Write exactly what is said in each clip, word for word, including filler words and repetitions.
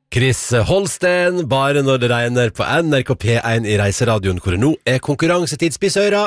Chris Holsten, bare når det regner på N R K P én i Reiseradioen, hvor det nå er konkurransetidspissøyra.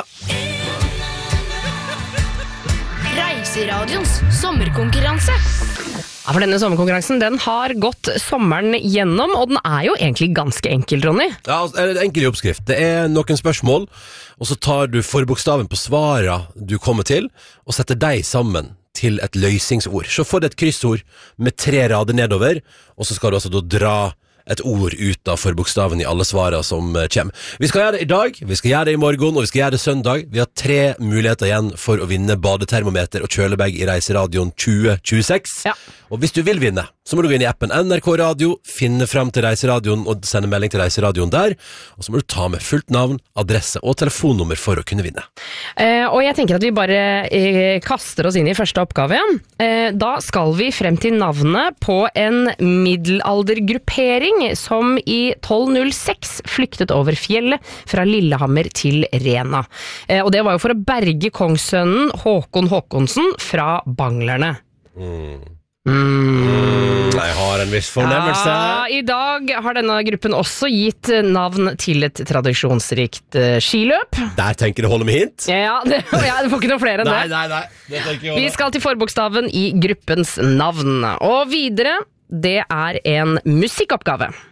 Reiseradions sommerkonkurranse. Ja, for denne sommerkonkurransen, den har gått sommeren gjennom, og den er jo egentlig ganske enkel, Ronny. Ja, det er en enkel oppskrift. Det er noen spørsmål, og så tar du forbokstaven på svara du kommer til, og setter deg sammen til et løysingsord. Så får du et kryssord med tre rader nedover, og så skal du altså da dra et ord ut av forbokstaven i alle svarene som kommer. Vi skal gjøre det i dag, vi skal gjøre det i morgen, og vi skal gjøre det søndag. Vi har tre muligheter igjen for å vinne badetermometer og kjølebag i Reiseradioen tjue tjueseks. Ja. Og hvis du vil vinne, så må du gå inn i appen N R K Radio, finne frem til Reiseradioen og sende melding til Reiseradioen der, og så må du ta med fullt navn, adresse og telefonnummer for å kunne vinne. Eh, og jeg tenker at vi bare eh, kaster oss inn i første oppgave. Eh, da skal vi frem til navnet på en middelaldergruppering som i tolv null seks flyktet over fjellet fra Lillehammer til Rena. Eh, og det var jo for å berge kongssønnen Håkon Håkonsen fra banglerne. Mm. Mm. Jeg har en viss fornemmelse. Ja, i dag har denne gruppen også gitt navn til et tradisjonsrikt uh, skiløp. Der tenker du holde med hint? Ja, det, ja, det får ikke noe flere enn Nei, det. nei, nei. Det tenker jeg Vi også. skal til forbokstaven i gruppens navn. Og videre, det er en musikkoppgave.